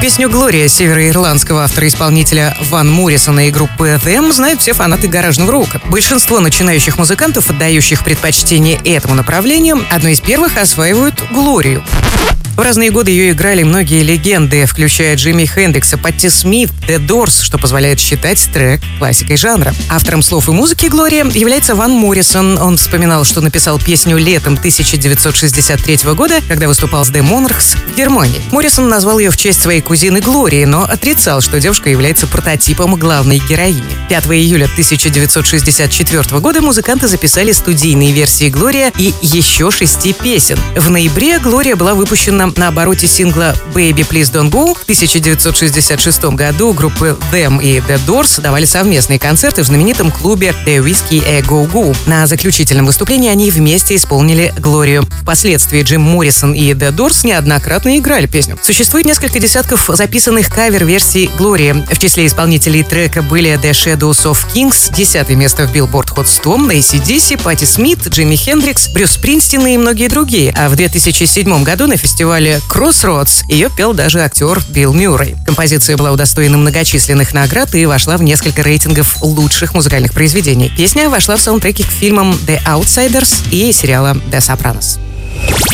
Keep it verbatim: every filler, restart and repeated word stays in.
Песню «Глория» североирландского автора-исполнителя Ван Моррисона и группы Them знают все фанаты гаражного рока. Большинство начинающих музыкантов, отдающих предпочтение этому направлению, одной из первых осваивают «Глорию». В разные годы ее играли многие легенды, включая Джимми Хендрикса, Патти Смит, The Doors, что позволяет считать трек классикой жанра. Автором слов и музыки «Глория» является Ван Моррисон. Он вспоминал, что написал песню летом тысяча девятьсот шестьдесят третьего года, когда выступал с The Monarchs в Германии. Моррисон назвал ее в честь своей кузины Глории, но отрицал, что девушка является прототипом главной героини. пятого июля тысяча девятьсот шестьдесят четвертого года музыканты записали студийные версии «Глория» и еще шести песен. В ноябре «Глория» была выпущена на обороте сингла «Baby, Please Don't Go». В тысяча девятьсот шестьдесят шестом году группы Them и The Doors давали совместные концерты в знаменитом клубе The Whiskey A Go Go. На заключительном выступлении они вместе исполнили «Глорию». Впоследствии Джим Моррисон и The Doors неоднократно играли песню. Существует несколько десятков записанных кавер-версий «Глории». В числе исполнителей трека были The Shadows of Kings, десятое место в Billboard Hot сто, эй си ди си, Патти Смит, Джимми Хендрикс, Брюс Спрингстин и многие другие. А в две тысячи седьмом году на фестивале Crossroads ее пел даже актер Билл Мюррей. Композиция была удостоена многочисленных наград и вошла в несколько рейтингов лучших музыкальных произведений. Песня вошла в саундтреки к фильмам The Outsiders и сериала The Sopranos.